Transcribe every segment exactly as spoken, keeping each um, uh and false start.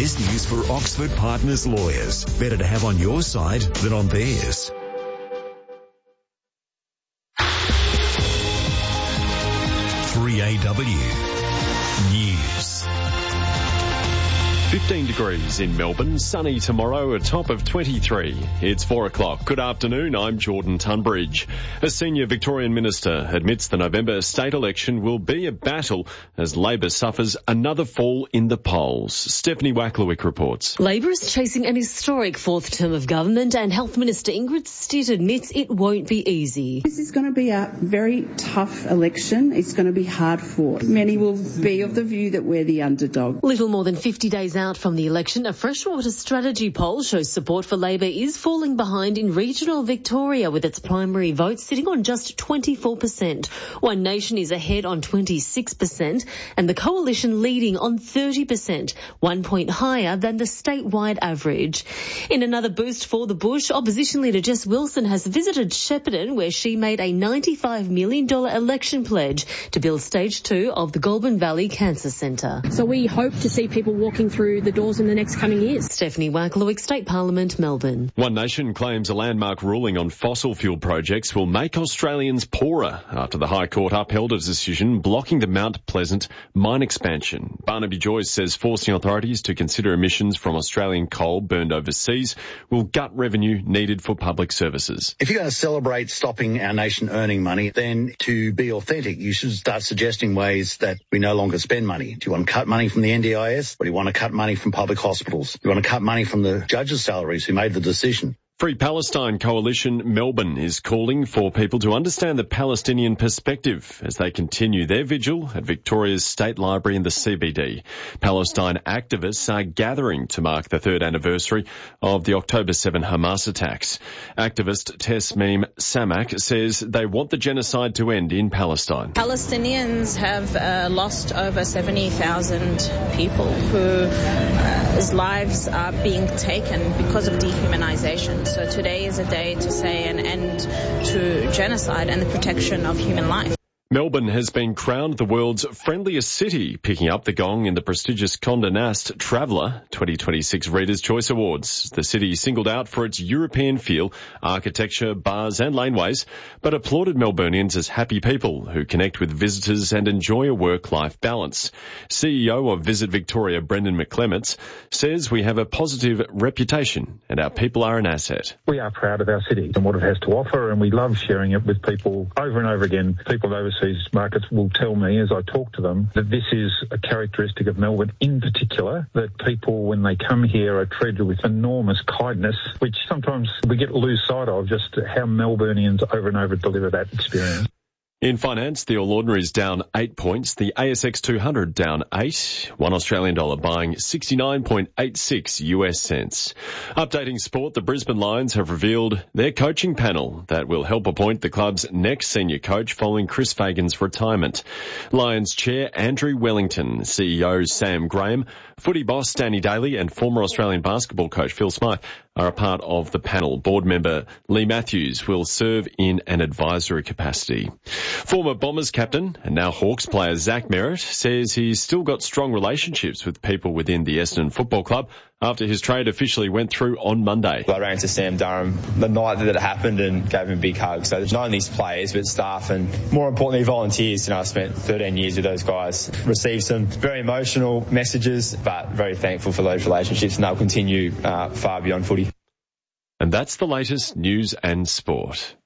This news for Oxford Partners Lawyers. Better to have on your side than on theirs. three A W News. fifteen degrees in Melbourne, sunny tomorrow, a top of twenty-three. It's four o'clock. Good afternoon, I'm Jordan Tunbridge. A senior Victorian minister admits the November state election will be a battle as Labor suffers another fall in the polls. Stephanie Wacklewick reports. Labor is chasing an historic fourth term of government and Health Minister Ingrid Stitt admits it won't be easy. This is going to be a very tough election. It's going to be hard fought. Many will be of the view that we're the underdog. Little more than fifty days out from the election, a Freshwater Strategy poll shows support for Labor is falling behind in regional Victoria, with its primary vote sitting on just twenty-four percent. One Nation is ahead on twenty-six percent and the Coalition leading on thirty percent, one point higher than the statewide average. In another boost for the bush, opposition leader Jess Wilson has visited Shepparton, where she made a ninety-five million dollars election pledge to build stage two of the Goulburn Valley Cancer Centre. So we hope to see people walking through the doors in the next coming years. Stephanie Wacklewick, State Parliament, Melbourne. One Nation claims a landmark ruling on fossil fuel projects will make Australians poorer after the High Court upheld a decision blocking the Mount Pleasant mine expansion. Barnaby Joyce says forcing authorities to consider emissions from Australian coal burned overseas will gut revenue needed for public services. If you're going to celebrate stopping our nation earning money, then to be authentic, you should start suggesting ways that we no longer spend money. Do you want to cut money from the N D I S, or do you want to cut money from public hospitals? Do you want to cut money from the judges' salaries who made the decision? Free Palestine Coalition Melbourne is calling for people to understand the Palestinian perspective as they continue their vigil at Victoria's State Library in the C B D. Palestine activists are gathering to mark the third anniversary of the October seventh Hamas attacks. Activist Tesmeem Samak says they want the genocide to end in Palestine. Palestinians have uh, lost over seventy thousand people whose uh, lives are being taken because of dehumanization. So today is a day to say an end to genocide and the protection of human life. Melbourne has been crowned the world's friendliest city, picking up the gong in the prestigious Condé Nast Traveller twenty twenty-six Readers' Choice Awards. The city singled out for its European feel, architecture, bars and laneways, but applauded Melburnians as happy people who connect with visitors and enjoy a work-life balance. C E O of Visit Victoria, Brendan McClements, says we have a positive reputation and our people are an asset. We are proud of our city and what it has to offer, and we love sharing it with people over and over again. People overseas markets will tell me as I talk to them that this is a characteristic of Melbourne in particular, that people when they come here are treated with enormous kindness, which sometimes we get lose sight of, just how Melburnians over and over deliver that experience. In finance, the All Ordinaries down eight points, the A S X two hundred down eight, one Australian dollar buying sixty-nine point eight six U S cents. Updating sport, the Brisbane Lions have revealed their coaching panel that will help appoint the club's next senior coach following Chris Fagan's retirement. Lions chair Andrew Wellington, C E O Sam Graham, footy boss Danny Daly and former Australian basketball coach Phil Smyth are a part of the panel. Board member Lee Matthews will serve in an advisory capacity. Former Bombers captain and now Hawks player Zach Merritt says he's still got strong relationships with people within the Essendon Football Club after his trade officially went through on Monday. I ran into Sam Durham the night that it happened and gave him a big hug. So not only players but staff and more importantly volunteers. You know, I spent thirteen years with those guys. Received some very emotional messages, but very thankful for those relationships, and they'll continue uh, far beyond footy. And that's the latest news and sport.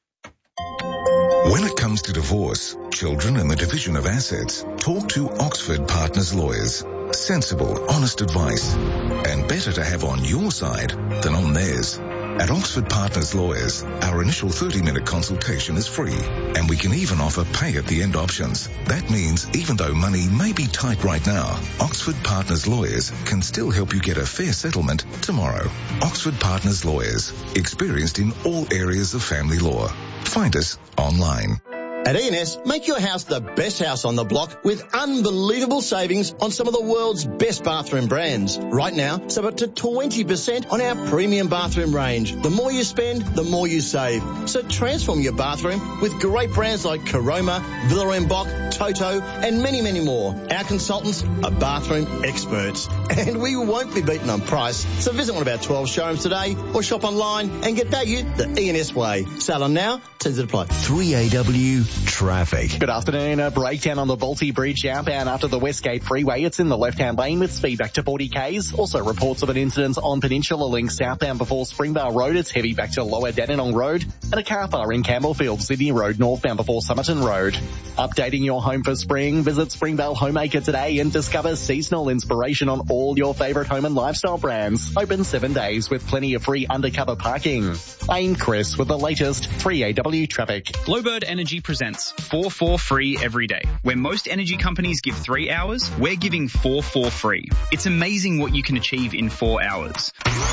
When it comes to divorce, children and the division of assets, talk to Oxford Partners Lawyers. Sensible, honest advice, and better to have on your side than on theirs. At Oxford Partners Lawyers, our initial thirty-minute consultation is free, and we can even offer pay-at-the-end options. That means even though money may be tight right now, Oxford Partners Lawyers can still help you get a fair settlement tomorrow. Oxford Partners Lawyers, experienced in all areas of family law. Find us online. At E and S, make your house the best house on the block with unbelievable savings on some of the world's best bathroom brands. Right now, save up to twenty percent on our premium bathroom range. The more you spend, the more you save. So transform your bathroom with great brands like Caroma, Villa en Bock, Toto, and many, many more. Our consultants are bathroom experts, and we won't be beaten on price. So visit one of our twelve showrooms today or shop online and get value the E and S way. Sale on now, terms that apply. three A W Traffic. Good afternoon. A breakdown on the Balti Bridge outbound after the Westgate Freeway. It's in the left-hand lane with speed back to forty kays. Also reports of an incident on Peninsula Link southbound before Springvale Road. It's heavy back to Lower Dandenong Road. And a car fire in Campbellfield, Sydney Road northbound before Somerton Road. Updating your home for spring. Visit Springvale Homemaker today and discover seasonal inspiration on all your favourite home and lifestyle brands. Open seven days with plenty of free undercover parking. I'm Chris with the latest three A W traffic. Glowbird Energy presents four four free every day. Where most energy companies give three hours, we're giving four four free. It's amazing what you can achieve in four hours.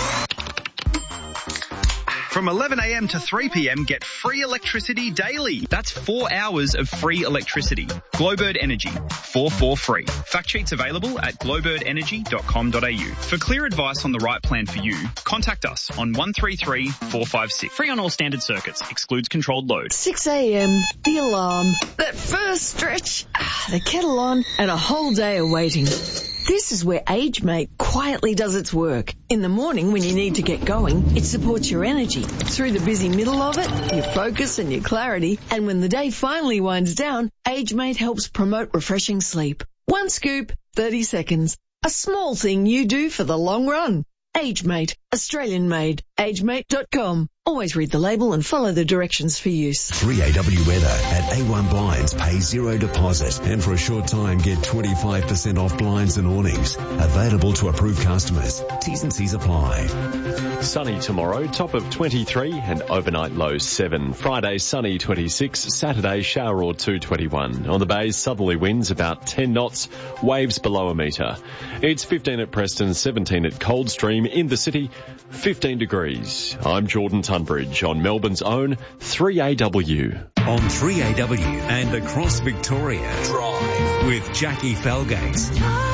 From eleven a m to three p m, get free electricity daily. That's four hours of free electricity. Glowbird Energy, four four free. Fact sheets available at glowbird energy dot com dot a u. For clear advice on the right plan for you, contact us on one three three, four five six. Free on all standard circuits. Excludes controlled load. six a m, the alarm, that first stretch, the kettle on, and a whole day of waiting. This is where AgeMate quietly does its work. In the morning when you need to get going, it supports your energy. Through the busy middle of it, your focus and your clarity. And when the day finally winds down, AgeMate helps promote refreshing sleep. One scoop, thirty seconds. A small thing you do for the long run. AgeMate, Australian made. agemate dot com. Always read the label and follow the directions for use. three A W weather at A one Blinds. Pay zero deposit and for a short time get twenty-five percent off blinds and awnings. Available to approved customers. T's and C's apply. Sunny tomorrow, top of twenty-three and overnight low seven. Friday sunny twenty-six, Saturday shower or two twenty-one. On the bays, southerly winds about ten knots, waves below a metre. It's fifteen at Preston, seventeen at Coldstream. In the city, fifteen degrees. I'm Jordan Tunbridge on Melbourne's own three A W. On three A W and across Victoria. Drive with Jackie Felgate.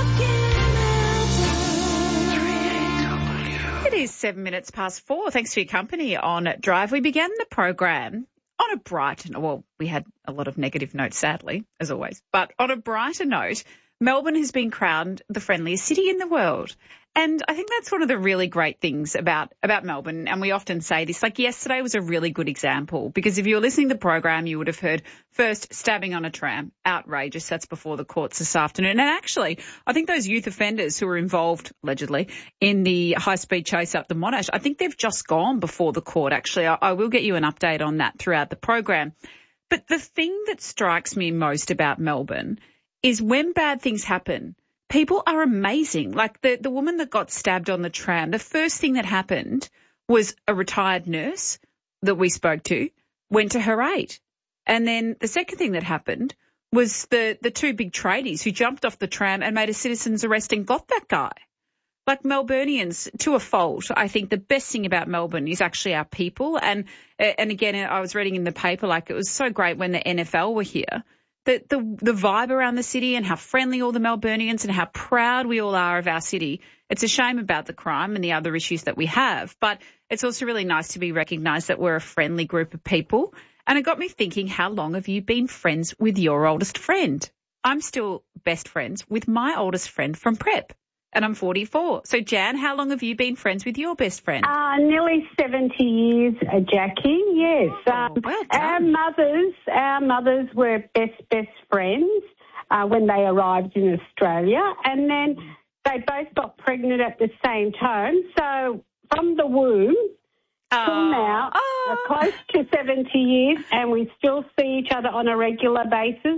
It is seven minutes past four. Thanks for your company on Drive. We began the program on a bright, well, we had a lot of negative notes, sadly, as always, but on a brighter note, Melbourne has been crowned the friendliest city in the world. And I think that's one of the really great things about, about Melbourne. And we often say this, like yesterday was a really good example, because if you were listening to the program, you would have heard first stabbing on a tram. Outrageous. That's before the courts this afternoon. And actually, I think those youth offenders who were involved, allegedly, in the high-speed chase up the Monash, I think they've just gone before the court. Actually, I, I will get you an update on that throughout the program. But the thing that strikes me most about Melbourne is when bad things happen, people are amazing. Like the, the woman that got stabbed on the tram, the first thing that happened was a retired nurse that we spoke to went to her aid. And then the second thing that happened was the, the two big tradies who jumped off the tram and made a citizen's arrest and got that guy. Like Melburnians, to a fault, I think the best thing about Melbourne is actually our people. And, and again, I was reading in the paper, like it was so great when the N F L were here. The, the the vibe around the city and how friendly all the Melburnians and how proud we all are of our city. It's a shame about the crime and the other issues that we have, but it's also really nice to be recognised that we're a friendly group of people. And it got me thinking, how long have you been friends with your oldest friend? I'm still best friends with my oldest friend from prep, and I'm forty-four. So, Jan, how long have you been friends with your best friend? Uh, nearly seventy years, uh, Jackie, yes. Um, well our mothers, our mothers were best, best friends uh, when they arrived in Australia, and then they both got pregnant at the same time. So from the womb oh. till now, oh. uh, close to seventy years, and we still see each other on a regular basis.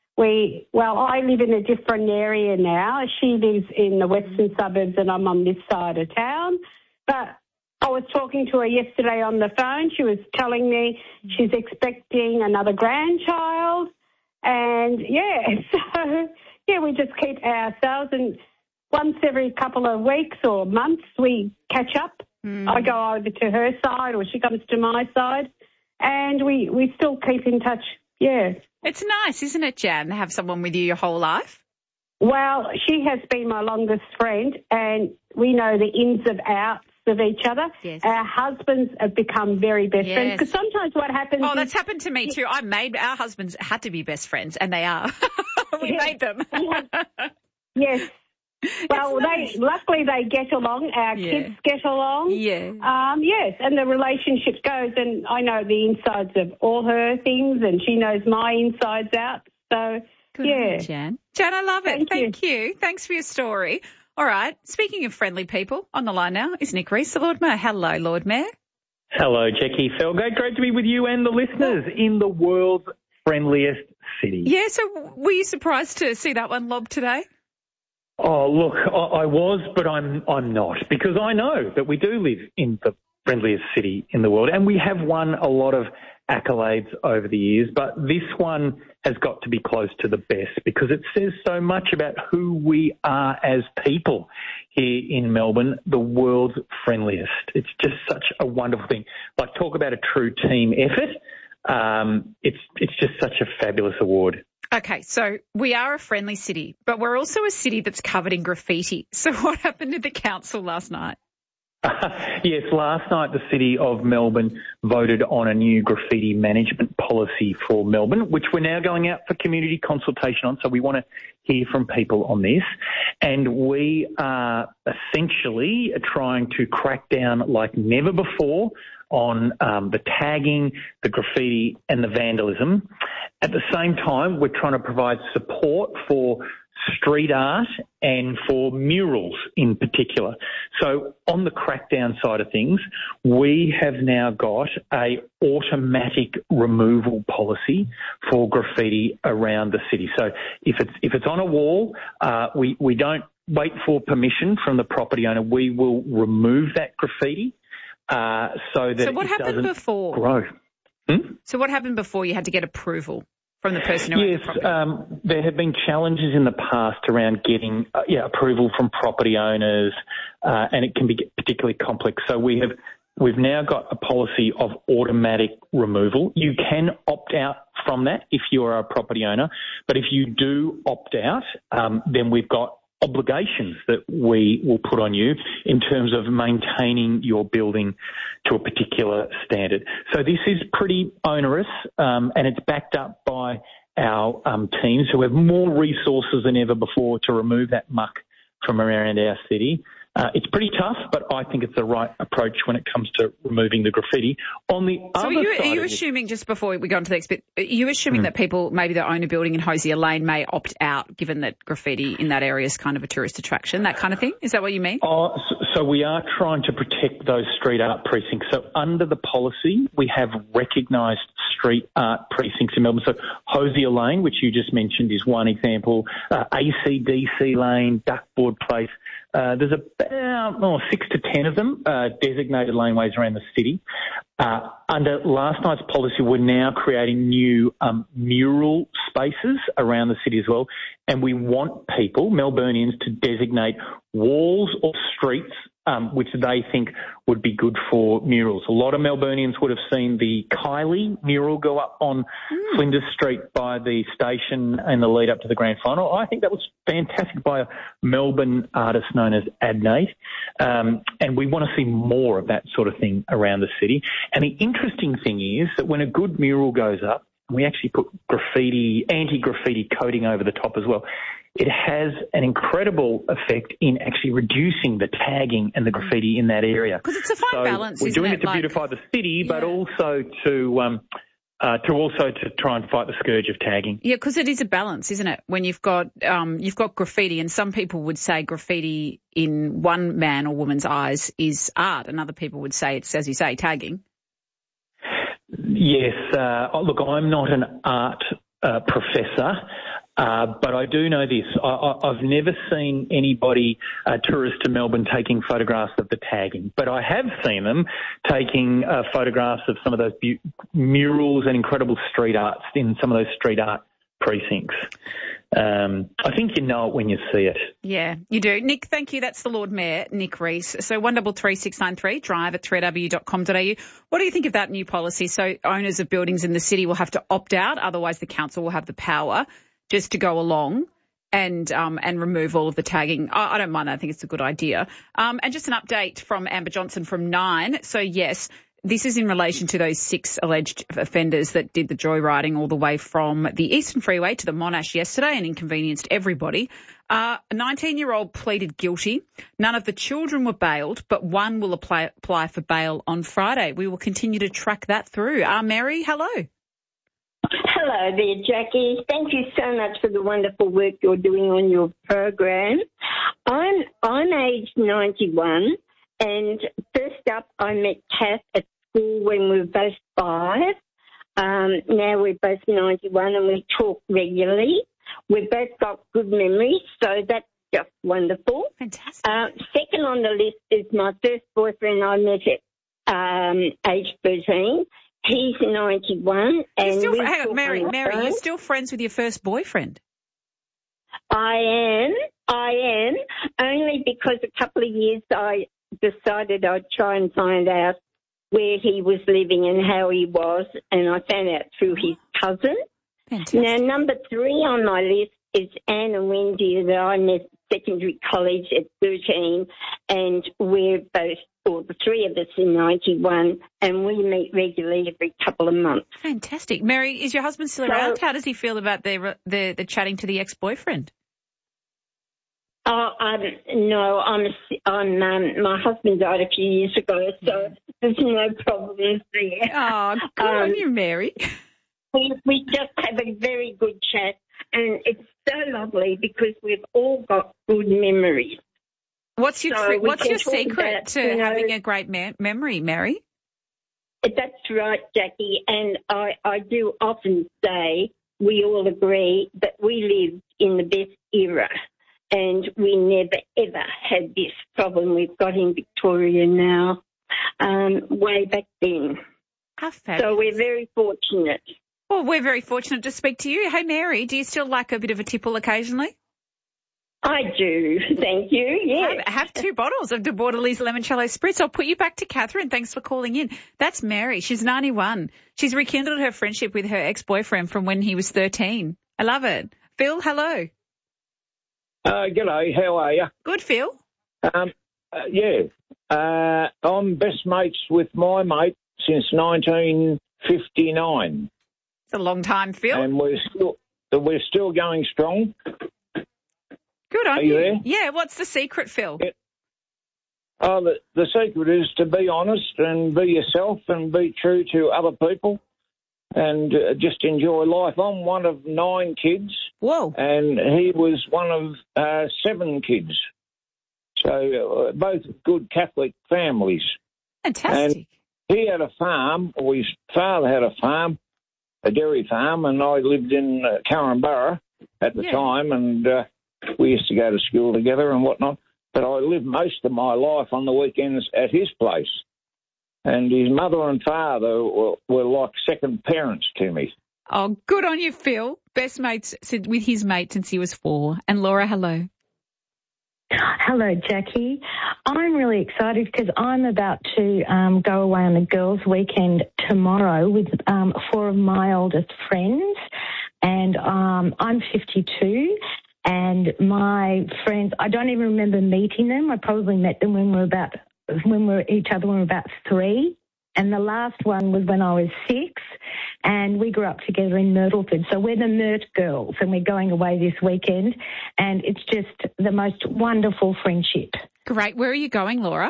We, well, I live in a different area now. She lives in the western suburbs and I'm on this side of town. But I was talking to her yesterday on the phone. She was telling me she's expecting another grandchild. And, yeah, so, yeah, we just keep ourselves. And once every couple of weeks or months we catch up. Mm. I go over to her side or she comes to my side. And we, we still keep in touch. yeah. It's nice, isn't it, Jan, to have someone with you your whole life? Well, she has been my longest friend, and we know the ins and outs of each other. Yes. Our husbands have become very best Yes. friends, because sometimes what happens Oh, is... that's happened to me too. I made, our husbands had to be best friends, and they are. We Yeah. made them. Yes. Well, nice. they luckily they get along. Our Yeah. kids get along. Yeah. Um, yes, and the relationship goes, and I know the insides of all her things, and she knows my insides out. So, Good yeah. on you, Jan. Jan, I love it. Thank you. Thank you. Thanks for your story. All right. Speaking of friendly people, on the line now is Nick Rees, the Lord Mayor. Hello, Lord Mayor. Hello, Jackie Felgate. Great to be with you and the listeners in the world's friendliest city. Yeah, so were you surprised to see that one lobbed today? Oh, look, I, I was, but I'm I'm not, because I know that we do live in the friendliest city in the world, and we have won a lot of accolades over the years, but this one has got to be close to the best because it says so much about who we are as people here in Melbourne, the world's friendliest. It's just such a wonderful thing. Like, talk about a true team effort. Um, it's it's just such a fabulous award. Okay, so we are a friendly city, but we're also a city that's covered in graffiti. So what happened to the council last night? Yes, last night the City of Melbourne voted on a new graffiti management policy for Melbourne, which we're now going out for community consultation on. So we want to hear from people on this. And we are essentially trying to crack down like never before on um, the tagging, the graffiti and the vandalism. At the same time, we're trying to provide support for street art and for murals in particular. So on the crackdown side of things, we have now got a automatic removal policy for graffiti around the city. So if it's if it's on a wall, uh, we, we don't wait for permission from the property owner. We will remove that graffiti uh, so that So what it happened doesn't before? grow. Hmm? So what happened before you had to get approval from the person who Yes, owned the property? um, there have been challenges in the past around getting uh, yeah, approval from property owners, uh, and it can be particularly complex. So we have we've now got a policy of automatic removal. You can opt out from that if you are a property owner, but if you do opt out, um, then we've got obligations that we will put on you in terms of maintaining your building to a particular standard. So this is pretty onerous, um, and it's backed up by our um, teams who have more resources than ever before to remove that muck from around our city. Uh, it's pretty tough, but I think it's the right approach when it comes to removing the graffiti. On the So other are you, side are you of it, assuming, just before we go on to the next bit, are you assuming Mm. that people, maybe that own a building in Hosier Lane, may opt out given that graffiti in that area is kind of a tourist attraction, that kind of thing? Is that what you mean? Oh, so, so we are trying to protect those street art precincts. So under the policy, we have recognised street art precincts in Melbourne. So Hosier Lane, which you just mentioned, is one example. Uh, A C D C Lane, Duckboard Place. Uh, there's about oh, six to ten of them, uh, designated laneways around the city. Uh, under last night's policy, we're now creating new um, mural spaces around the city as well. And we want people, Melburnians, to designate walls or streets um, which they think would be good for murals. A lot of Melburnians would have seen the Kylie mural go up on mm. Flinders Street by the station in the lead up to the grand final. I think that was fantastic by a Melbourne artist known as Adnate. Um, and we want to see more of that sort of thing around the city. And the interesting thing is that when a good mural goes up, we actually put graffiti, anti-graffiti coating over the top as well. It has an incredible effect in actually reducing the tagging and the graffiti in that area. Because it's a fine so balance, we're isn't doing it? it to like, beautify the city, yeah. but also to um, uh, to also to try and fight the scourge of tagging. Yeah, because it is a balance, isn't it? When you've got um, you've got graffiti, and some people would say graffiti in one man or woman's eyes is art, and other people would say it's, as you say, tagging. Yes. Uh, look, I'm not an art uh, professor, uh, but I do know this. I, I, I've never seen anybody, uh, tourist to Melbourne, taking photographs of the tagging, but I have seen them taking uh, photographs of some of those bu- murals and incredible street arts in some of those street art precincts. Um, I think you know it when you see it. Yeah, you do. Nick, thank you. That's the Lord Mayor, Nick Rees. So one double three six nine three, drive at three w dot com dot a u. What do you think of that new policy? So owners of buildings in the city will have to opt out, otherwise the council will have the power just to go along and um, and remove all of the tagging. I, I don't mind that. I think it's a good idea. Um, and just an update from Amber Johnson from Nine. So yes, this is in relation to those six alleged offenders that did the joyriding all the way from the Eastern Freeway to the Monash yesterday and inconvenienced everybody. Uh, a nineteen-year-old pleaded guilty. None of the children were bailed, but one will apply, apply for bail on Friday. We will continue to track that through. Uh, Mary, hello. Hello there, Jackie. Thank you so much for the wonderful work you're doing on your program. I'm I'm aged ninety-one, and first up I met Kath at school when we were both five. Um, now we're both ninety-one and we talk regularly. We've both got good memories, so that's just wonderful. Fantastic. Uh, second on the list is my first boyfriend I met at um, age thirteen. He's ninety-one. And still, we hang on, Mary, on Mary, you're still friends with your first boyfriend? I am. I am. Only because a couple of years I decided I'd try and find out where he was living and how he was, and I found out through his cousin. Fantastic. Now, number three on my list is Anne and Wendy that I met at secondary college at thirteen, and we're both, or the three of us in ninety-one, and we meet regularly every couple of months. Fantastic. Mary, is your husband still So- around? How does he feel about the, the, the chatting to the ex-boyfriend? Oh, um, no, I'm, I'm, um, my husband died a few years ago, so there's no problems there. Oh, good Um, on you, Mary. We, we just have a very good chat, and it's so lovely because we've all got good memories. What's your So tri- we What's can your talk secret about, to you know, having a great me- memory, Mary? That's right, Jackie, and I, I do often say we all agree that we lived in the best era, and we never, ever had this problem we've got in Victoria now, um, way back then. How fabulous. So we're very fortunate. Well, we're very fortunate to speak to you. Hey, Mary, do you still like a bit of a tipple occasionally? I do, thank you, yes. Have, have two bottles of De Bordelais Limoncello Spritz. I'll put you back to Catherine. Thanks for calling in. That's Mary. She's ninety-one. She's rekindled her friendship with her ex-boyfriend from when he was thirteen. I love it. Phil, hello. Uh, g'day, how are you? Good, Phil. Um, uh, yeah, uh, I'm best mates with my mate since nineteen fifty-nine. It's a long time, Phil. And we're still, we're still going strong. Good on Are you you. there? Yeah, what's the secret, Phil? Yeah. Oh, the, the secret is to be honest and be yourself and be true to other people and uh, just enjoy life. I'm one of nine kids. Whoa. And he was one of uh, seven kids. So uh, both good Catholic families. Fantastic. And he had a farm, or his father had a farm, a dairy farm, and I lived in uh, Carramborough at the Yeah. time, and uh, we used to go to school together and whatnot. But I lived most of my life on the weekends at his place. And his mother and father were, were like second parents to me. Oh, good on you, Phil. Best mates with his mate since he was four. And Laura, hello. Hello, Jackie. I'm really excited because I'm about to um, go away on the girls' weekend tomorrow with um, four of my oldest friends, and um, I'm fifty-two, and my friends, I don't even remember meeting them. I probably met them when we were about when we were each other when we were about three. And the last one was when I was six, and we grew up together in Myrtleford. So we're the Myrt girls, and we're going away this weekend, and it's just the most wonderful friendship. Great. Where are you going, Laura?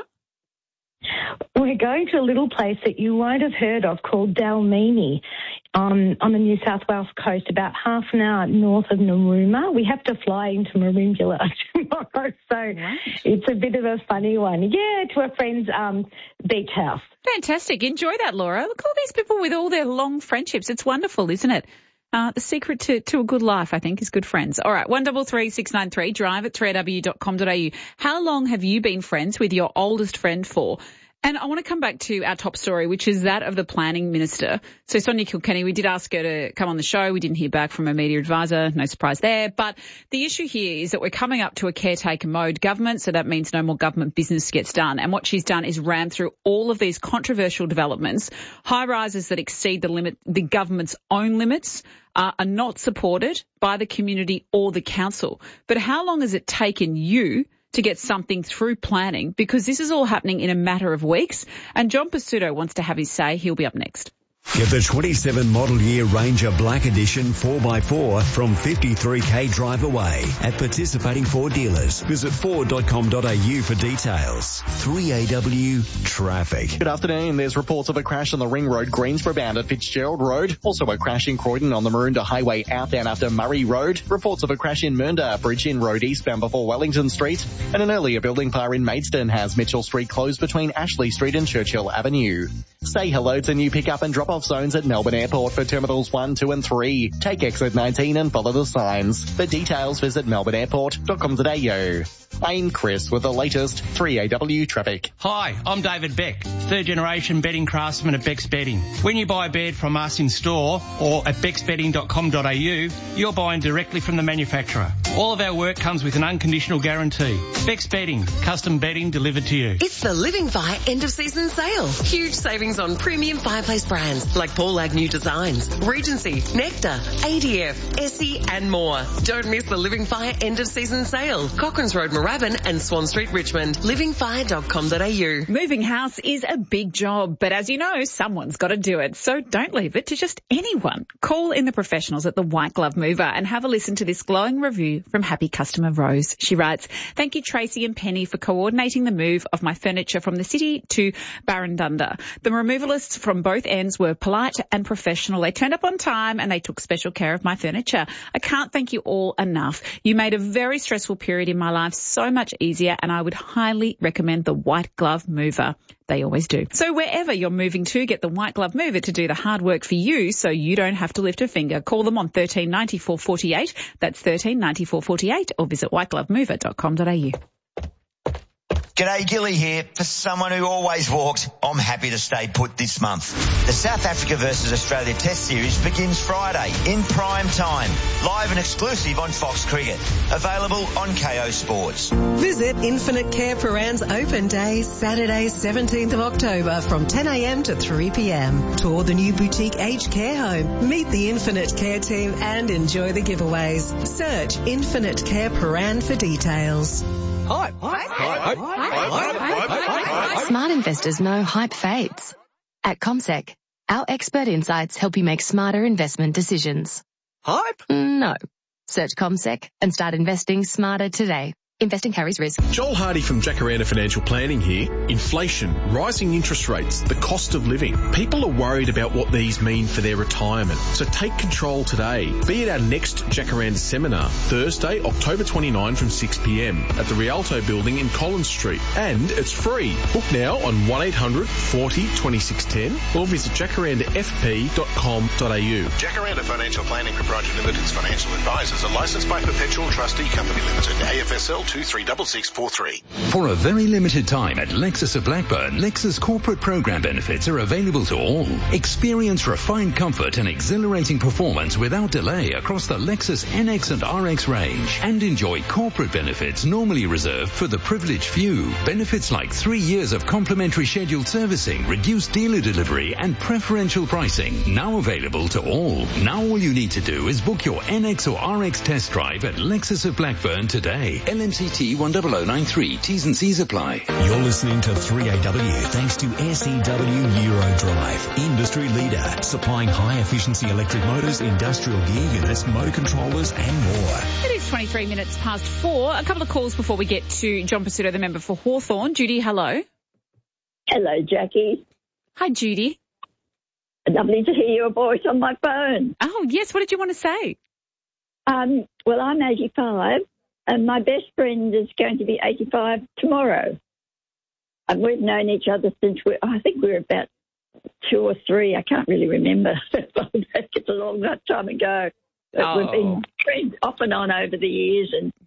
We're going to a little place that you won't have heard of called Dalmini on, on the New South Wales coast, about half an hour north of Narooma. We have to fly into Merimbula tomorrow, so right. It's a bit of a funny one. Yeah, to a friend's um, beach house. Fantastic. Enjoy that, Laura. Look at all these people with all their long friendships. It's wonderful, isn't it? Uh, the secret to, to a good life, I think, is good friends. All right, one double three six nine three, drive at three w dot com dot a u. How long have you been friends with your oldest friend for? And I want to come back to our top story, which is that of the planning minister. So Sonia Kilkenny, we did ask her to come on the show. We didn't hear back from her media advisor. No surprise there. But the issue here is that we're coming up to a caretaker mode government. So that means no more government business gets done. And what she's done is ram through all of these controversial developments. High rises that exceed the limit, the government's own limits uh, are not supported by the community or the council. But how long has it taken you to get something through planning? Because this is all happening in a matter of weeks. And John Pasuto wants to have his say. He'll be up next. Get the twenty-seven model year Ranger Black Edition four by four from fifty-three k drive away at participating Ford dealers. Visit ford dot com dot a u for details. three A W Traffic. Good afternoon. There's reports of a crash on the Ring Road, Greensboro bound at Fitzgerald Road. Also a crash in Croydon on the Maroondah Highway outbound after Murray Road. Reports of a crash in Mernda, Bridge in Road eastbound before Wellington Street. And an earlier building fire in Maidstone has Mitchell Street closed between Ashley Street and Churchill Avenue. Say hello to new pick-up and drop-off zones at Melbourne Airport for Terminals one, two and three. Take exit nineteen and follow the signs. For details, visit melbourne airport dot com dot a u. I'm Chris with the latest three A W traffic. Hi, I'm David Beck, third generation bedding craftsman at Beck's Bedding. When you buy a bed from us in store or at becks bedding dot com dot a u, you're buying directly from the manufacturer. All of our work comes with an unconditional guarantee. Beck's Bedding, custom bedding delivered to you. It's the Living Fire end of season sale. Huge savings on premium fireplace brands like Paul Agnew Designs, Regency, Nectar, A D F, Essie and more. Don't miss the Living Fire end of season sale. Cochrane's Road, Moorabbin and Swan Street, Richmond. living fire dot com dot a u. Moving house is a big job, but as you know, someone's got to do it. So don't leave it to just anyone. Call in the professionals at the White Glove Mover and have a listen to this glowing review from happy customer Rose. She writes, thank you Tracy and Penny for coordinating the move of my furniture from the city to Barrandunda. The removalists from both ends were polite and professional. They turned up on time and they took special care of my furniture. I can't thank you all enough. You made a very stressful period in my life so much easier, and I would highly recommend the White Glove Mover. They always do. So wherever you're moving to, get the White Glove Mover to do the hard work for you so you don't have to lift a finger. Call them on one three nine four four eight. That's one three nine four four eight or visit white glove mover dot com dot a u. G'day, Gilly here. For someone who always walked, I'm happy to stay put this month. The South Africa versus Australia Test Series begins Friday in prime time, live and exclusive on Fox Cricket. Available on K O Sports. Visit Infinite Care Paran's open day, Saturday, seventeenth of October from ten a m to three p m. Tour the new boutique aged care home, meet the Infinite Care team and enjoy the giveaways. Search Infinite Care Paran for details. Hype. Hype. Hype. Hype. Hype. Smart investors know hype fades. At CommSec, our expert insights help you make smarter investment decisions. Hype? No. Search CommSec and start investing smarter today. Investing carries risk. Joel Hardy from Jacaranda Financial Planning here. Inflation, rising interest rates, the cost of living. People are worried about what these mean for their retirement. So take control today. Be at our next Jacaranda seminar, Thursday, October twenty-ninth from six p m at the Rialto building in Collins Street. And it's free. Book now on one eight hundred forty twenty-six ten or visit jacaranda f p dot com dot a u. Jacaranda Financial Planning Proprietary Limited's financial advisors are licensed by Perpetual Trustee Company Limited, A F S L two three six six four three. For a very limited time at Lexus of Blackburn, Lexus corporate program benefits are available to all. Experience refined comfort and exhilarating performance without delay across the Lexus N X and R X range. And enjoy corporate benefits normally reserved for the privileged few. Benefits like three years of complimentary scheduled servicing, reduced dealer delivery and preferential pricing. Now available to all. Now all you need to do is book your N X or R X test drive at Lexus of Blackburn today. L M C T one zero zero nine three. T's and C's apply. You're listening to three A W thanks to S E W Eurodrive, industry leader, supplying high-efficiency electric motors, industrial gear units, motor controllers and more. It is twenty-three minutes past four. A couple of calls before we get to John Pasuto, the member for Hawthorn. Judy, hello. Hello, Jackie. Hi, Judy. Lovely to hear your voice on my phone. Oh, yes. What did you want to say? Um, well, I'm eighty-five. And my best friend is going to be eighty-five tomorrow. And we've known each other since we I think we were about two or three. I can't really remember. It's a long time ago. But oh. We've been friends off and on over the years. And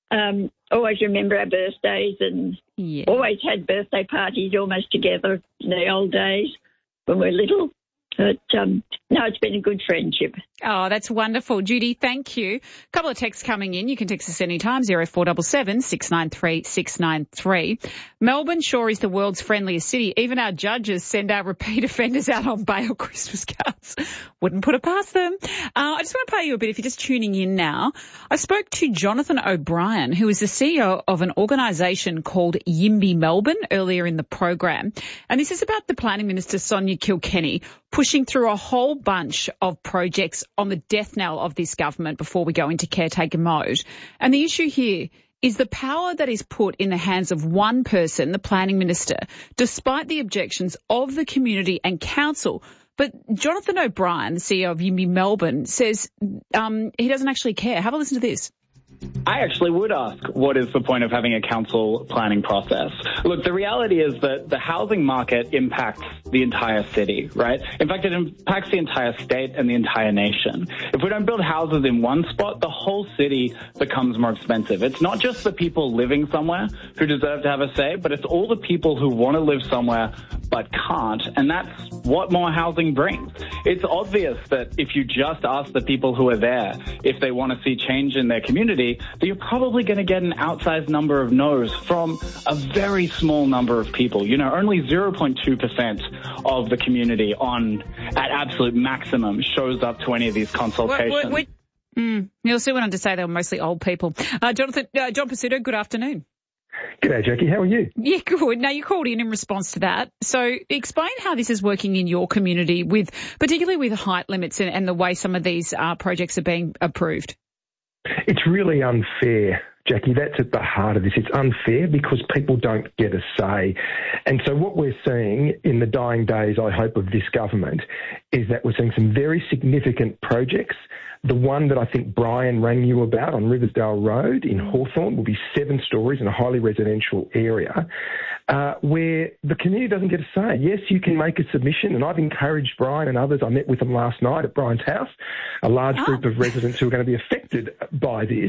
Um, always remember our birthdays and yeah. always had birthday parties almost together in the old days when we were little. But, um, no, it's been a good friendship. Oh, that's wonderful. Judy, thank you. A couple of texts coming in. You can text us anytime, zero four seven seven, six nine three, six nine three. Melbourne sure is the world's friendliest city. Even our judges send our repeat offenders out on bail Christmas cards. Wouldn't put it past them. Uh, I just want to play you a bit if you're just tuning in now. I spoke to Jonathan O'Brien, who is the C E O of an organisation called Yimby Melbourne earlier in the program. And this is about the Planning Minister, Sonia Kilkenny, pushing through a whole bunch of projects on the death knell of this government before we go into caretaker mode. And the issue here is the power that is put in the hands of one person, the Planning Minister, despite the objections of the community and council. But Jonathan O'Brien, the C E O of Yimby Melbourne, says um, he doesn't actually care. Have a listen to this. I actually would ask, what is the point of having a council planning process? Look, the reality is that the housing market impacts the entire city, right? In fact, it impacts the entire state and the entire nation. If we don't build houses in one spot, the whole city becomes more expensive. It's not just the people living somewhere who deserve to have a say, but it's all the people who want to live somewhere but can't, and that's what more housing brings. It's obvious that if you just ask the people who are there if they want to see change in their community, that you're probably going to get an outsized number of no's from a very small number of people. You know, only zero point two percent of the community on, at absolute maximum, shows up to any of these consultations. Wait, wait, wait. Mm, Neil Sue went on to say they were mostly old people. Uh, Jonathan, uh, John Pesutto, good afternoon. G'day, Jackie. How are you? Yeah, good. Now, you called in in response to that. So explain how this is working in your community, with particularly with height limits and, and the way some of these uh, projects are being approved. It's really unfair, Jackie. That's at the heart of this. It's unfair because people don't get a say. And so what we're seeing in the dying days, I hope, of this government is that we're seeing some very significant projects. The one that I think Brian rang you about on Riversdale Road in Hawthorn will be seven stories in a highly residential area uh, where the community doesn't get a say. Yes, you can make a submission, and I've encouraged Brian and others. I met with them last night at Brian's house, a large oh. group of residents who are going to be affected by this.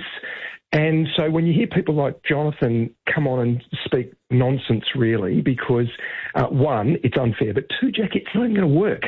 And so when you hear people like Jonathan come on and speak nonsense, really, because, uh, one, it's unfair, but two, Jackie, it's not even going to work.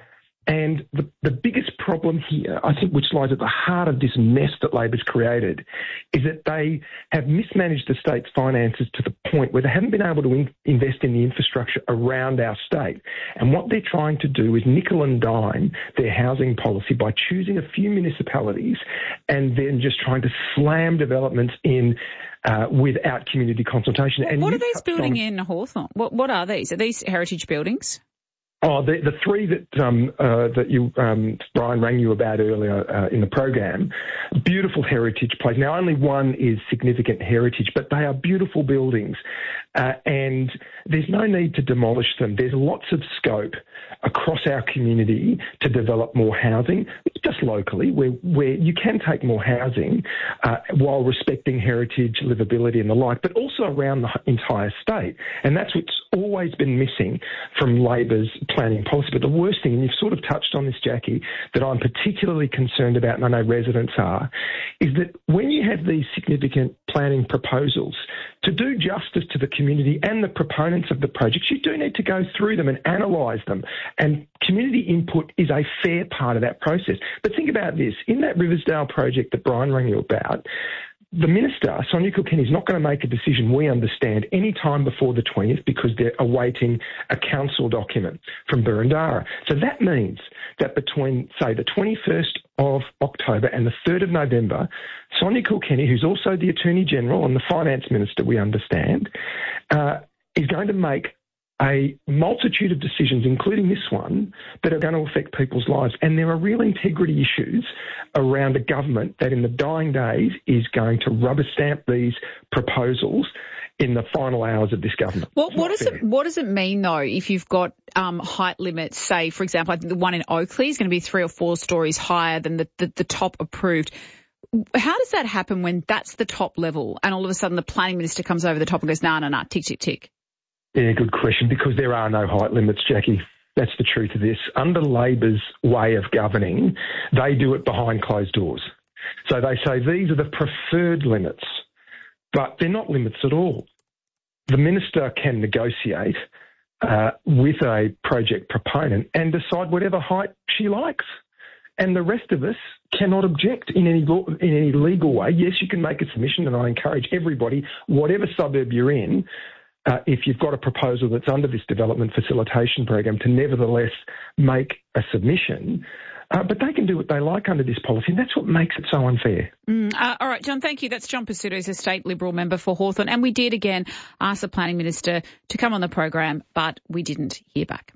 And the, the biggest problem here, I think, which lies at the heart of this mess that Labor's created, is that they have mismanaged the state's finances to the point where they haven't been able to in, invest in the infrastructure around our state. And what they're trying to do is nickel and dime their housing policy by choosing a few municipalities and then just trying to slam developments in uh, without community consultation. What, and what are these building on, in Hawthorn? What, what are these? Are these heritage buildings? Oh, the, the three that um, uh, that you um, Brian rang you about earlier uh, in the program, beautiful heritage place. Now, only one is significant heritage, but they are beautiful buildings, uh, and there's no need to demolish them. There's lots of scope across our community to develop more housing, just locally, where where you can take more housing uh, while respecting heritage, livability, and the like, but also around the entire state. And that's what's always been missing from Labor's planning policy. But the worst thing, and you've sort of touched on this, Jackie, that I'm particularly concerned about, and I know residents are, is that when you have these significant planning proposals, to do justice to the community and the proponents of the projects, you do need to go through them and analyse them. And community input is a fair part of that process. But think about this. In that Riversdale project that Brian rang you about, the Minister, Sonia Kilkenny, is not going to make a decision, we understand, any time before the twentieth because they're awaiting a council document from Boroondara. So that means that between, say, the twenty-first of October and the third of November, Sonia Kilkenny, who's also the Attorney-General and the Finance Minister, we understand, uh, is going to make a multitude of decisions, including this one, that are going to affect people's lives. And there are real integrity issues around a government that in the dying days is going to rubber stamp these proposals in the final hours of this government. What, what, does it, what does it mean, though, if you've got um, height limits, say, for example, I think the one in Oakleigh is going to be three or four stories higher than the, the, the top approved. How does that happen when that's the top level and all of a sudden the planning minister comes over the top and goes, no, no, no, tick, tick, tick? Yeah, good question, because there are no height limits, Jackie. That's the truth of this. Under Labor's way of governing, they do it behind closed doors. So they say these are the preferred limits. but they're not limits at all. The minister can negotiate uh, with a project proponent and decide whatever height she likes. And the rest of us cannot object in any law, in any legal way. Yes, you can make a submission, and I encourage everybody, whatever suburb you're in, uh, if you've got a proposal that's under this development facilitation program, to nevertheless make a submission. Uh, but they can do what they like under this policy, and that's what makes it so unfair. Mm, uh, all right, John, thank you. That's John Pesutto, who's a state Liberal member for Hawthorn. And we did, again, ask the Planning Minister to come on the program, but we didn't hear back.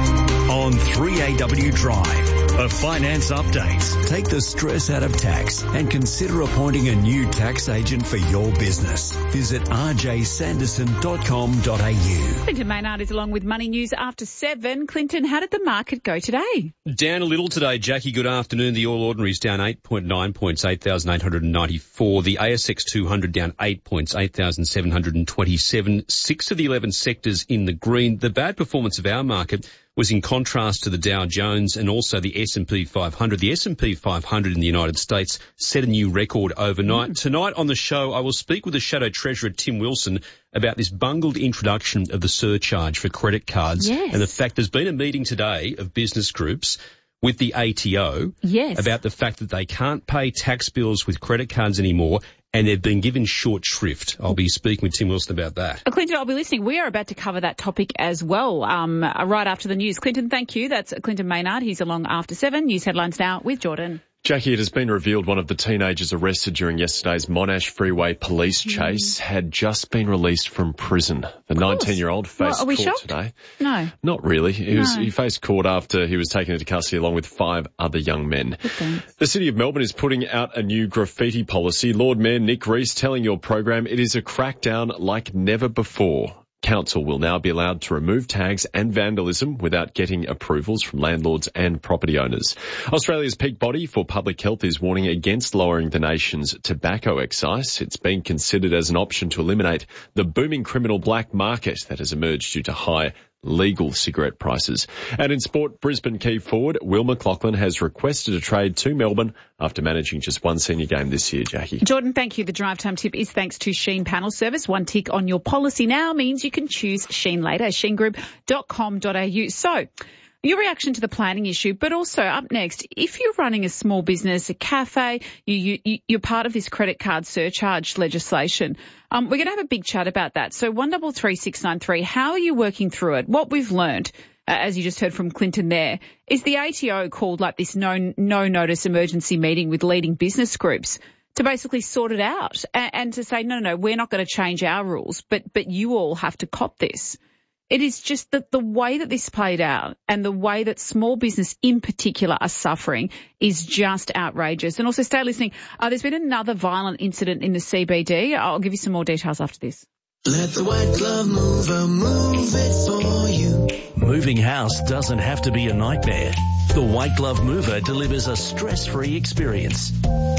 On three A W Drive, a finance update. Take the stress out of tax and consider appointing a new tax agent for your business. Visit r j sanderson dot com dot a u. Clinton Maynard is along with Money News after seven. Clinton, how did the market go today? Down a little today, Jackie. Good afternoon. The All Ordinaries down eight point nine points, eight thousand eight hundred ninety-four. The A S X two hundred down eight points, eight thousand seven hundred twenty-seven. Six of the eleven sectors in the green. The bad performance of our market was in contrast to the Dow Jones and also the S and P five hundred. The S and P five hundred in the United States set a new record overnight. Mm. Tonight on the show, I will speak with the Shadow Treasurer, Tim Wilson, about this bungled introduction of the surcharge for credit cards. Yes. And the fact there's been a meeting today of business groups with the A T O yes. about the fact that they can't pay tax bills with credit cards anymore, and they've been given short shrift. I'll be speaking with Tim Wilson about that. Uh, Clinton, I'll be listening. We are about to cover that topic as well, um, uh, right after the news. Clinton, thank you. That's Clinton Maynard. He's along after seven. News headlines now with Jordan. Jackie, it has been revealed one of the teenagers arrested during yesterday's Monash Freeway police chase mm. had just been released from prison. The nineteen-year-old faced well, are we court shocked? today. No. Not really. He, no. was, he faced court after he was taken into custody along with five other young men. The City of Melbourne is putting out a new graffiti policy. Lord Mayor Nick Rees telling your program it is a crackdown like never before. Council will now be allowed to remove tags and vandalism without getting approvals from landlords and property owners. Australia's peak body for public health is warning against lowering the nation's tobacco excise. It's being considered as an option to eliminate the booming criminal black market that has emerged due to high legal cigarette prices. And in sport, Brisbane key forward Will McLachlan has requested a trade to Melbourne after managing just one senior game this year, Jackie. Jordan, thank you. The drive time tip is thanks to Sheen Panel Service. One tick on your policy now means you can choose Sheen later, sheen group dot com dot a u. So, your reaction to the planning issue, but also up next, if you're running a small business, a cafe, you, you, you're part of this credit card surcharge legislation. Um, we're going to have a big chat about that. So one double three six nine three, how are you working through it? What we've learned, uh, as you just heard from Clinton there, is the A T O called like this no no notice emergency meeting with leading business groups to basically sort it out and, and to say, no, no, no, we're not going to change our rules, but but you all have to cop this. It is just that the way that this played out and the way that small business in particular are suffering is just outrageous. And also stay listening. Uh, there's been another violent incident in the C B D. I'll give you some more details after this. Let the white glove mover move it for you. Moving house doesn't have to be a nightmare. The White Glove Mover delivers a stress-free experience.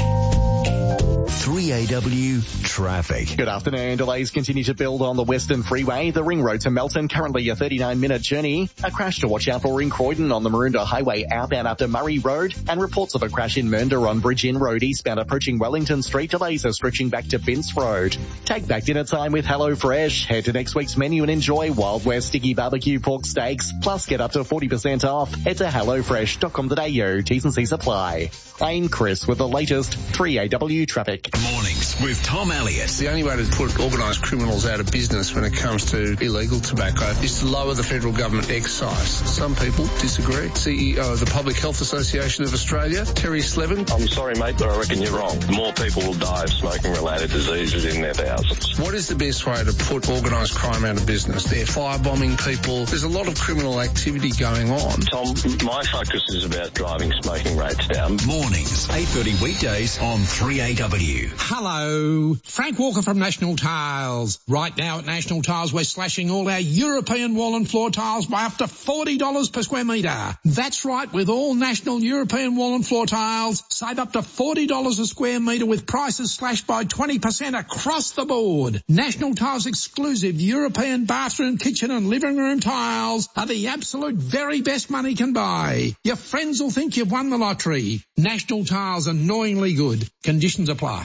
three A W traffic. Good afternoon. Delays continue to build on the Western Freeway. The Ring Road to Melton, currently a thirty-nine minute journey. A crash to watch out for in Croydon on the Maroondah Highway outbound up to Murray Road. And reports of a crash in Mernda on Bridge Inn Road eastbound approaching Wellington Street. Delays are stretching back to Vince Road. Take back dinner time with HelloFresh. Head to next week's menu and enjoy Wild West Sticky Barbecue Pork Steaks. Plus get up to forty percent off. Head to hello fresh dot com dot a u. T's and C's apply. I'm Chris with the latest three A W traffic. Mornings with Tom Elliott. The only way to put organised criminals out of business when it comes to illegal tobacco is to lower the federal government excise. Some people disagree. C E O of the Public Health Association of Australia, Terry Slevin. I'm sorry, mate, but I reckon you're wrong. More people will die of smoking-related diseases in their thousands. What is the best way to put organised crime out of business? They're firebombing people. There's a lot of criminal activity going on. Tom, my focus is about driving smoking rates down. Mornings, eight thirty weekdays on three A W. Hello, Frank Walker from National Tiles. Right now at National Tiles, we're slashing all our European wall and floor tiles by up to forty dollars per square metre. That's right, with all National European wall and floor tiles, save up to forty dollars a square metre with prices slashed by twenty percent across the board. National Tiles exclusive European bathroom, kitchen and living room tiles are the absolute very best money can buy. Your friends will think you've won the lottery. National Tiles, annoyingly good. Conditions apply.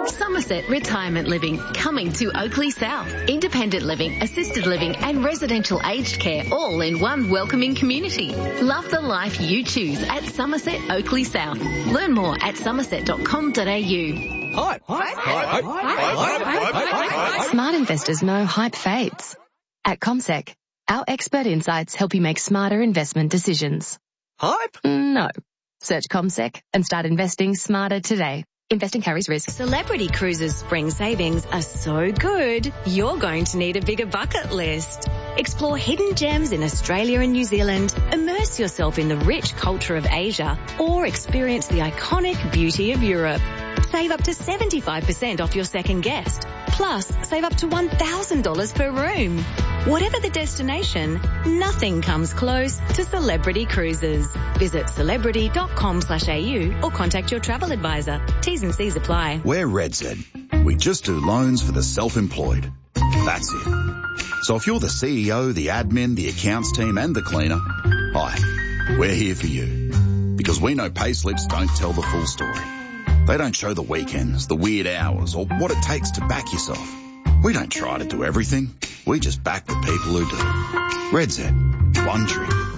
Somerset Retirement Living, coming to Oakley South. Independent living, assisted living and residential aged care all in one welcoming community. Love the life you choose at Somerset Oakley South. Learn more at somerset dot com dot a u. Hype. Hype. Hype. Hype. Hype. Smart investors know hype fades. At CommSec, our expert insights help you make smarter investment decisions. Hype? No. Search CommSec and start investing smarter today. Investing carries risk. Celebrity Cruises spring savings are so good, you're going to need a bigger bucket list. Explore hidden gems in Australia and New Zealand, immerse yourself in the rich culture of Asia, or experience the iconic beauty of Europe. Save up to seventy-five percent off your second guest. Plus, save up to one thousand dollars per room. Whatever the destination, nothing comes close to Celebrity Cruises. Visit celebrity dot com slash a u or contact your travel advisor. T's and C's apply. We're RedZ. We just do loans for the self-employed. That's it. So if you're the C E O, the admin, the accounts team and the cleaner, hi, we're here for you. Because we know payslips don't tell the full story. They don't show the weekends, the weird hours, or what it takes to back yourself. We don't try to do everything. We just back the people who do. RedZ. One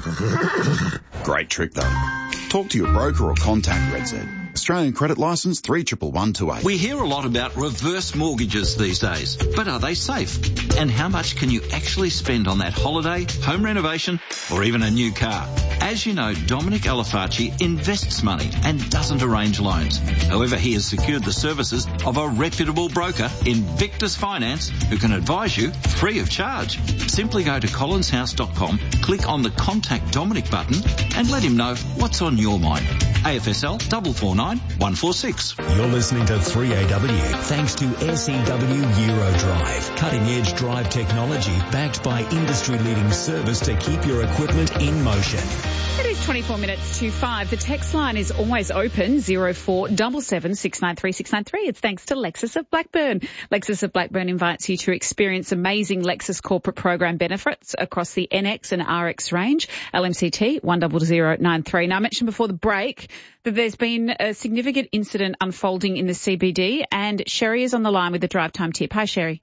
trick. Great trick though. Talk to your broker or contact RedZ. Australian credit licence three one one two eight. We hear a lot about reverse mortgages these days, but are they safe? And how much can you actually spend on that holiday, home renovation, or even a new car? As you know, Dominic Alafaci invests money and doesn't arrange loans. However, he has secured the services of a reputable broker, Invictus Finance, who can advise you free of charge. Simply go to collins house dot com, click on the Contact Dominic button, and let him know what's on your mind. A F S L four four nine one four six. You're listening to three A W thanks to S E W Eurodrive. Cutting-edge drive technology backed by industry-leading service to keep your equipment in motion. It is twenty-four minutes to five. The text line is always open, zero four seven seven six nine three six nine three. It's thanks to Lexus of Blackburn. Lexus of Blackburn invites you to experience amazing Lexus corporate program benefits across the N X and R X range. L M C T one zero zero nine three. Now, I mentioned before the break that there's been a significant incident unfolding in the C B D, and Sherry is on the line with the drive time tip. Hi, Sherry.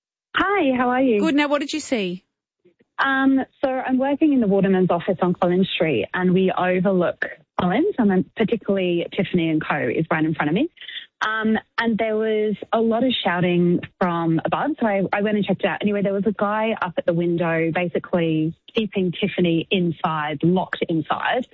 Hi, how are you? Good. Now, what did you see? Um, so I'm working in the Waterman's office on Collins Street, and we overlook Collins, and then particularly Tiffany and Co. is right in front of me. Um, and there was a lot of shouting from above, so I, I went and checked it out. Anyway, there was a guy up at the window basically keeping Tiffany inside, locked inside,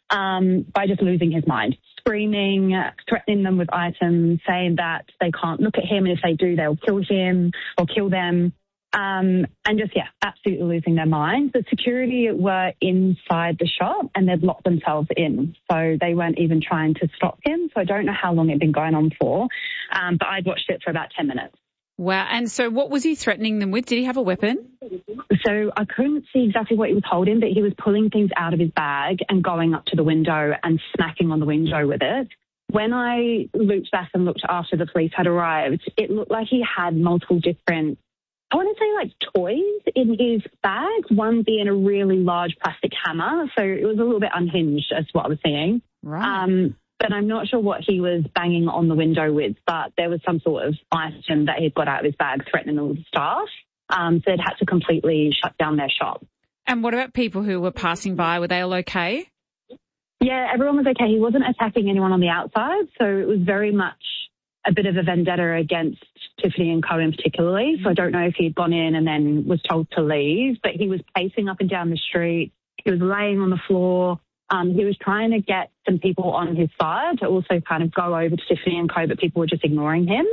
um, by just losing his mind, screaming, threatening them with items, saying that they can't look at him, and if they do, they'll kill him or kill them. Um, and just, yeah, absolutely losing their minds. The security were inside the shop and they'd locked themselves in. So they weren't even trying to stop him. So I don't know how long it'd been going on for. Um, but I'd watched it for about ten minutes. Wow. And so what was he threatening them with? Did he have a weapon? So I couldn't see exactly what he was holding, but he was pulling things out of his bag and going up to the window and smacking on the window with it. When I looped back and looked after the police had arrived, it looked like he had multiple different, I want to say like toys in his bag, one being a really large plastic hammer. So it was a little bit unhinged as what I was seeing. Right. Um, but I'm not sure what he was banging on the window with, but there was some sort of item that he'd got out of his bag threatening all the staff. Um, so they'd had to completely shut down their shop. And what about people who were passing by? Were they all okay? Yeah, everyone was okay. He wasn't attacking anyone on the outside. So it was very much a bit of a vendetta against Tiffany and Co. in particularly. So I don't know if he'd gone in and then was told to leave, but he was pacing up and down the street. He was laying on the floor. Um, he was trying to get some people on his side to also kind of go over to Tiffany and Co., but people were just ignoring him.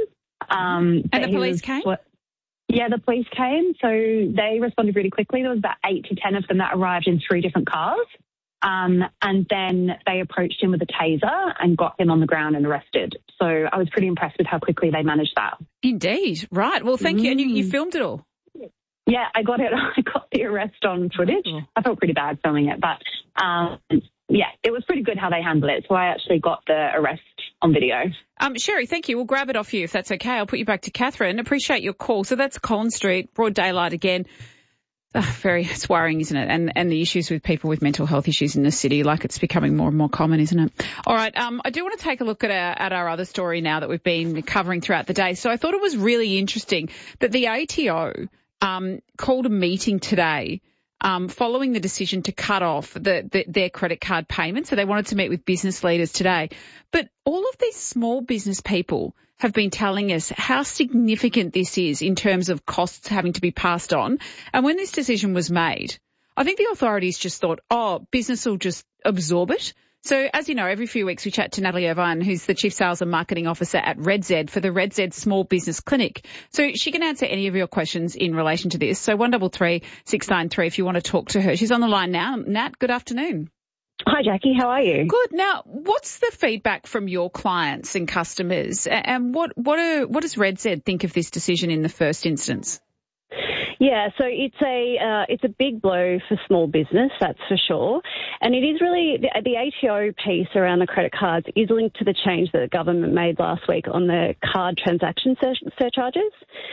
Um, and the police was, came? What, yeah, the police came. So they responded really quickly. There was about eight to ten of them that arrived in three different cars. Um, and then they approached him with a taser and got him on the ground and arrested. So I was pretty impressed with how quickly they managed that. Indeed. Right. Well, thank mm. you. And you, you filmed it all? Yeah, I got it. I got the arrest on footage. Oh. I felt pretty bad filming it, but um, yeah, it was pretty good how they handled it. So I actually got the arrest on video. Um, Sherry, thank you. We'll grab it off you if that's okay. I'll put you back to Catherine. Appreciate your call. So that's Collins Street, broad daylight again. Oh, very, it's worrying, isn't it? And and the issues with people with mental health issues in the city, like it's becoming more and more common, isn't it? All right, um, I do want to take a look at our, at our other story now that we've been covering throughout the day. So I thought it was really interesting that the A T O um, called a meeting today um, following the decision to cut off the, the, their credit card payments. So they wanted to meet with business leaders today. But all of these small business people have been telling us how significant this is in terms of costs having to be passed on. And when this decision was made, I think the authorities just thought, oh, business will just absorb it. So as you know, every few weeks we chat to Natalie Irvine, who's the Chief Sales and Marketing Officer at RedZ for the RedZ Small Business Clinic. So she can answer any of your questions in relation to this. So one double three six nine three if you want to talk to her. She's on the line now. Nat, good afternoon. Hi, Jackie. How are you? Good. Now, what's the feedback from your clients and customers? And what what are, what does RedZ think of this decision in the first instance? Yeah, so it's a uh, it's a big blow for small business, that's for sure. And it is really, the, the A T O piece around the credit cards is linked to the change that the government made last week on the card transaction sur- surcharges.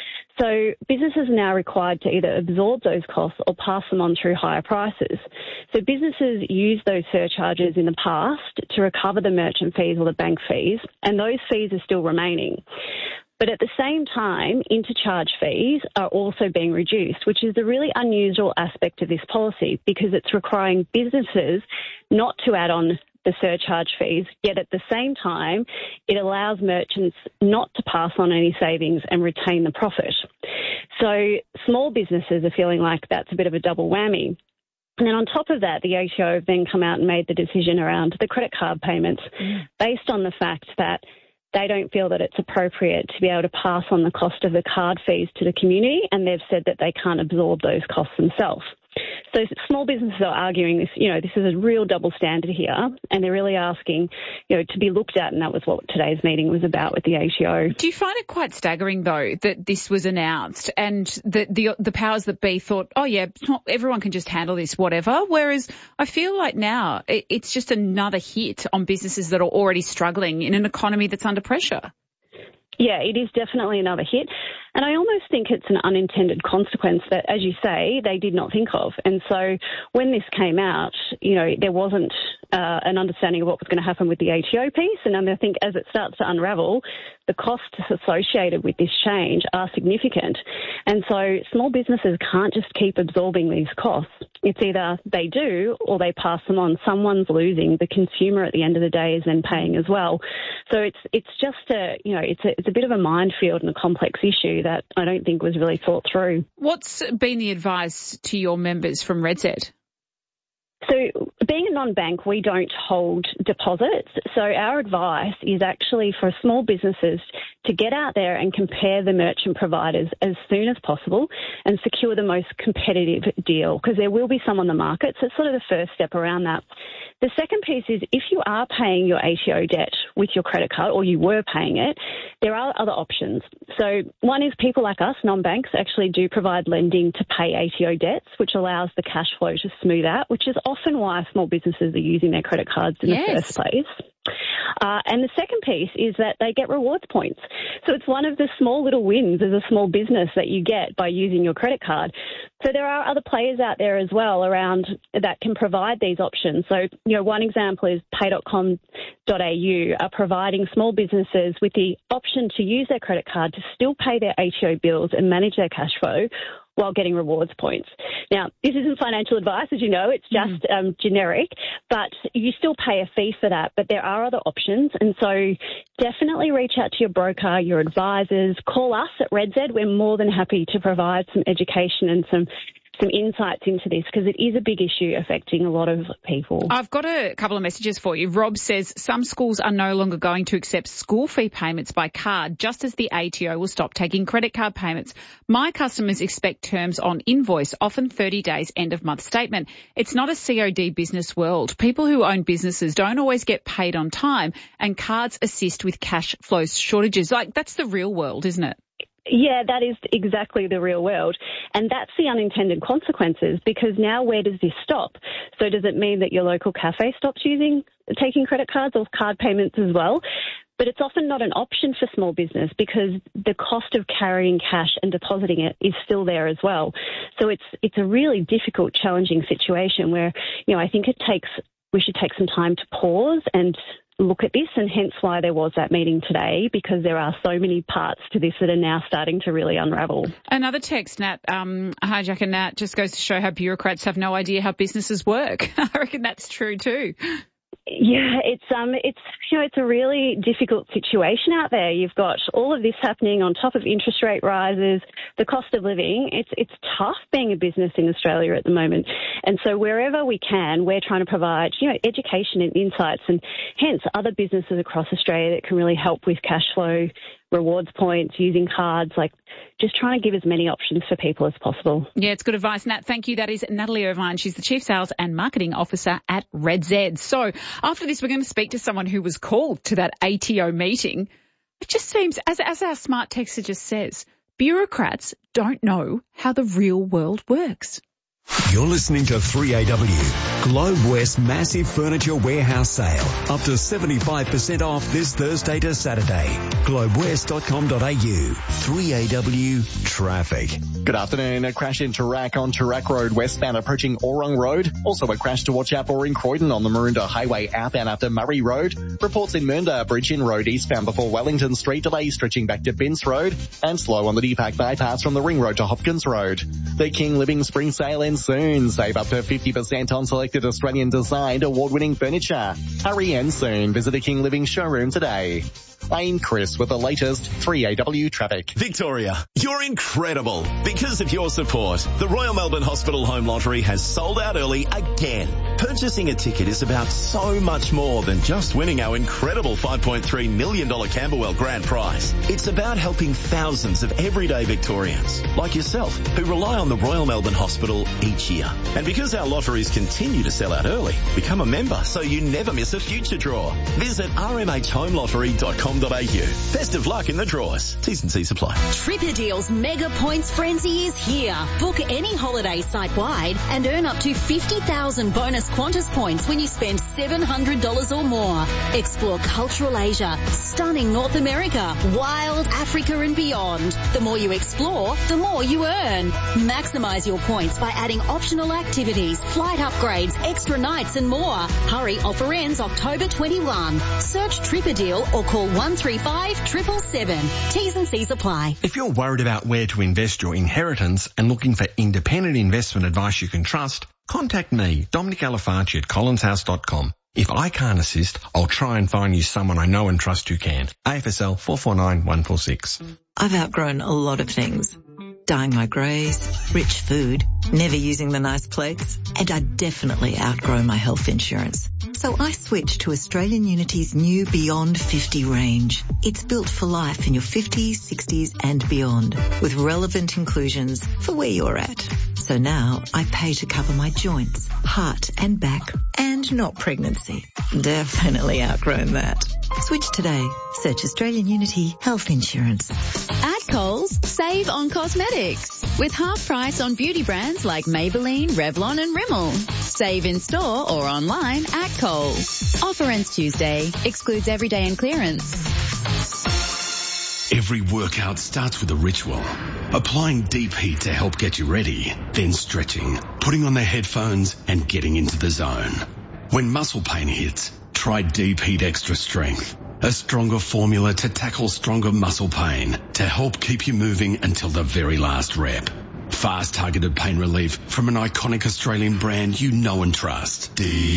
So businesses are now required to either absorb those costs or pass them on through higher prices. So businesses use those surcharges in the past to recover the merchant fees or the bank fees, and those fees are still remaining. But at the same time, interchange fees are also being reduced, which is the really unusual aspect of this policy because it's requiring businesses not to add on the surcharge fees, yet at the same time, it allows merchants not to pass on any savings and retain the profit. So small businesses are feeling like that's a bit of a double whammy. And then on top of that, the A T O have then come out and made the decision around the credit card payments mm. based on the fact that they don't feel that it's appropriate to be able to pass on the cost of the card fees to the community, and they've said that they can't absorb those costs themselves. So small businesses are arguing this, you know, this is a real double standard here, and they're really asking, you know, to be looked at, and that was what today's meeting was about with the A T O. Do you find it quite staggering, though, that this was announced and that the the powers that be thought, oh, yeah, everyone can just handle this, whatever, whereas I feel like now it's just another hit on businesses that are already struggling in an economy that's under pressure? Yeah, it is definitely another hit. And I almost think it's an unintended consequence that, as you say, they did not think of. And so when this came out, you know, there wasn't uh, an understanding of what was going to happen with the A T O piece. And I think as it starts to unravel, the costs associated with this change are significant. And so small businesses can't just keep absorbing these costs. It's either they do or they pass them on. Someone's losing. The consumer at the end of the day is then paying as well. So it's it's just a, you know, it's a, it's a bit of a minefield and a complex issue that I don't think was really thought through. What's been the advice to your members from RedZ? So being a non-bank, we don't hold deposits. So our advice is actually for small businesses to get out there and compare the merchant providers as soon as possible and secure the most competitive deal, because there will be some on the market. So it's sort of the first step around that. The second piece is if you are paying your A T O debt with your credit card, or you were paying it, there are other options. So one is people like us, non-banks, actually do provide lending to pay A T O debts, which allows the cash flow to smooth out, which is often why small businesses are using their credit cards in yes. the first place. Uh, and the second piece is that they get rewards points. So it's one of the small little wins as a small business that you get by using your credit card. So there are other players out there as well around that can provide these options. So, you know, one example is pay dot com dot a u are providing small businesses with the option to use their credit card to still pay their A T O bills and manage their cash flow while getting rewards points. Now, this isn't financial advice, as you know, it's just mm. um, generic, but you still pay a fee for that, but there are other options. And so definitely reach out to your broker, your advisors, call us at RedZ. We're more than happy to provide some education and some some insights into this, because it is a big issue affecting a lot of people. I've got a couple of messages for you. Rob says some schools are no longer going to accept school fee payments by card, just as the A T O will stop taking credit card payments. My customers expect terms on invoice, often thirty days end of month statement. It's not a C O D business world. People who own businesses don't always get paid on time, and cards assist with cash flow shortages. Like, that's the real world, isn't it? Yeah, that is exactly the real world. And that's the unintended consequences, because now where does this stop? So does it mean that your local cafe stops using, taking credit cards or card payments as well? but it's often not an option for small business because the cost of carrying cash and depositing it is still there as well. So it's it's a really difficult, challenging situation where, you know, I think it takes we should take some time to pause and look at this, and hence why there was that meeting today, because there are so many parts to this that are now starting to really unravel. Another text, Nat, um, hijacker Nat, just goes to show how bureaucrats have no idea how businesses work. I reckon that's true too. Yeah, it's um, it's you know, it's a really difficult situation out there. You've got all of this happening on top of interest rate rises, the cost of living. It's it's tough being a business in Australia at the moment, and so wherever we can, we're trying to provide you know education and insights, and hence other businesses across Australia that can really help with cash flow, rewards points, using cards, like just trying to give as many options for people as possible. Yeah, it's good advice, Nat. Thank you. That is Natalie Irvine. She's the Chief Sales and Marketing Officer at Red Z. So after this, we're going to speak to someone who was called to that A T O meeting. It just seems, as, as our smart texter just says, bureaucrats don't know how the real world works. You're listening to three A W, Globe West Massive Furniture Warehouse Sale. Up to seventy-five percent off this Thursday to Saturday. globewest dot com dot a u. three A W Traffic. Good afternoon. A crash in Tarak on Tarak Road westbound approaching Orong Road. Also a crash to watch out for in Croydon on the Maroondah Highway outbound after Murray Road. Reports in Mernda, Bridge in Road eastbound before Wellington Street. Delays stretching back to Bince Road. And slow on the Deepak bypass from the Ring Road to Hopkins Road. The King Living Spring Sale ends soon. Save up to fifty percent on selected Australian designed award-winning furniture. Hurry in soon. Visit a King Living showroom today. I'm Chris with the latest three A W traffic. Victoria, you're incredible. Because of your support, the Royal Melbourne Hospital Home Lottery has sold out early again. Purchasing a ticket is about so much more than just winning our incredible five point three million dollars Camberwell grand prize. It's about helping thousands of everyday Victorians, like yourself, who rely on the Royal Melbourne Hospital each year. And because our lotteries continue to sell out early, become a member so you never miss a future draw. Visit r m h home lottery dot com dot a u. Best of luck in the draws. T's and C's apply. Tripadeal's Mega Points Frenzy is here. Book any holiday site-wide and earn up to fifty thousand bonus Qantas points when you spend seven hundred dollars or more. Explore cultural Asia, stunning North America, wild Africa and beyond. The more you explore, the more you earn. Maximise your points by adding optional activities, flight upgrades, extra nights and more. Hurry, offer ends October twenty-first. Search Tripadeal or call one three five, seven seven seven. T's and C's apply. If you're worried about where to invest your inheritance and looking for independent investment advice you can trust, contact me, Dominic Alafarci at collins house dot com. If I can't assist, I'll try and find you someone I know and trust who can. A F S L four four nine one four six. I've outgrown a lot of things. Dyeing my greys, rich food, never using the nice plates, and I definitely outgrow my health insurance. So I switched to Australian Unity's new Beyond fifty range. It's built for life in your fifties, sixties and beyond, with relevant inclusions for where you're at. So now I pay to cover my joints, heart and back, and not pregnancy. Definitely outgrown that. Switch today. Search Australian Unity Health Insurance. At Coles, save on cosmetics with half price on beauty brands like Maybelline, Revlon and Rimmel. Save in store or online at Coles. Offer ends Tuesday. Excludes everyday and clearance. Every workout starts with a ritual. Applying deep heat to help get you ready, then stretching, putting on the headphones and getting into the zone. When muscle pain hits, try Deep Heat Extra Strength, a stronger formula to tackle stronger muscle pain to help keep you moving until the very last rep. Fast targeted pain relief from an iconic Australian brand you know and trust.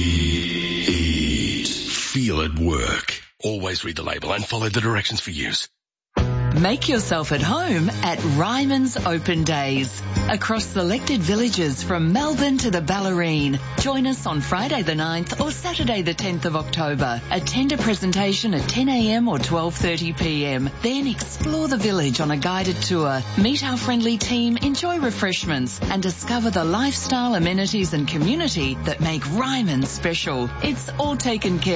Deep. Feel it work. Always read the label and follow the directions for use. Make yourself at home at Ryman's Open Days. Across selected villages from Melbourne to the Ballerine. Join us on Friday the ninth or Saturday the tenth of October. Attend a presentation at ten a m or twelve thirty p m. Then explore the village on a guided tour. Meet our friendly team, enjoy refreshments and discover the lifestyle, amenities and community that make Ryman special. It's all taken care